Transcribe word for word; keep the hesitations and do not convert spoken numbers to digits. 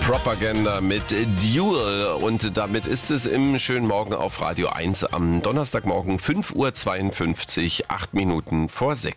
Propaganda mit Duel und damit ist es im schönen Morgen auf Radio eins am Donnerstagmorgen fünf Uhr zweiundfünfzig, acht Minuten vor sechs.